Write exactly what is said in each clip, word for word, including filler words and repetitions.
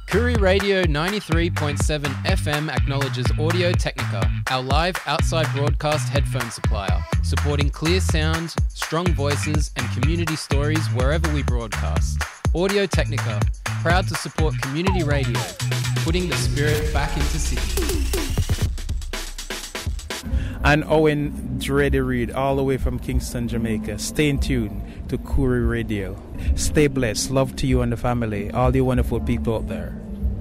Koori Radio ninety-three point seven F M acknowledges Audio Technica, our live outside broadcast headphone supplier, supporting clear sound, strong voices and community stories wherever we broadcast. Audio Technica, proud to support community radio, putting the spirit back into Sydney. And Owen Dreddy Reed, all the way from Kingston, Jamaica. Stay in tune to Koori Radio. Stay blessed. Love to you and the family, all the wonderful people out there.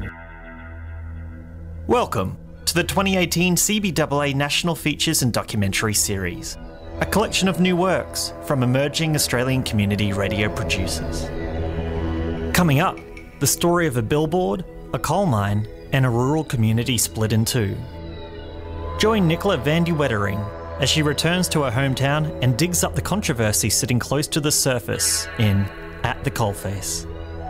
Welcome to the twenty eighteen C B A A National Features and Documentary Series, a collection of new works from emerging Australian community radio producers. Coming up, the story of a billboard, a coal mine, and a rural community split in two. Join Nicola van de Wettering as she returns to her hometown and digs up the controversy sitting close to the surface in At the Coalface.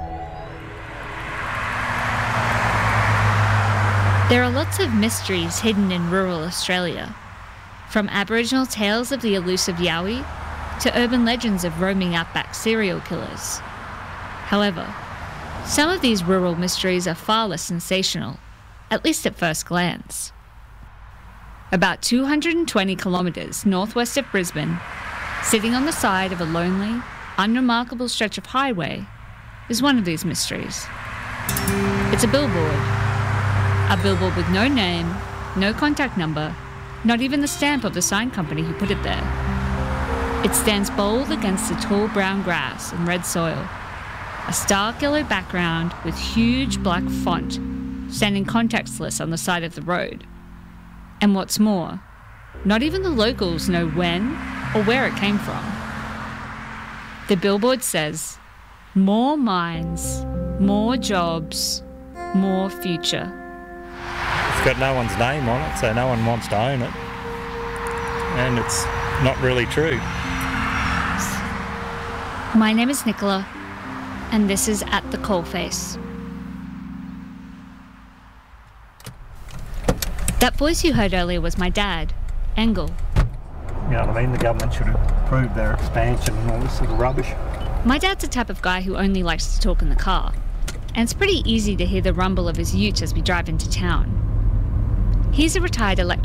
There are lots of mysteries hidden in rural Australia, from Aboriginal tales of the elusive Yowie to urban legends of roaming outback serial killers. However, some of these rural mysteries are far less sensational, at least at first glance. About two hundred twenty kilometres northwest of Brisbane, sitting on the side of a lonely, unremarkable stretch of highway, is one of these mysteries. It's a billboard. A billboard with no name, no contact number, not even the stamp of the sign company who put it there. It stands bold against the tall brown grass and red soil, a stark yellow background with huge black font standing contextless on the side of the road. And what's more, not even the locals know when or where it came from. The billboard says, "More mines, more jobs, more future." It's got no one's name on it, so no one wants to own it. And it's not really true. My name is Nicola, and this is At the Coalface. That voice you heard earlier was my dad, Engel. You know what I mean? The government should have approved their expansion and all this sort of rubbish. My dad's the type of guy who only likes to talk in the car, and it's pretty easy to hear the rumble of his ute as we drive into town. He's a retired electrician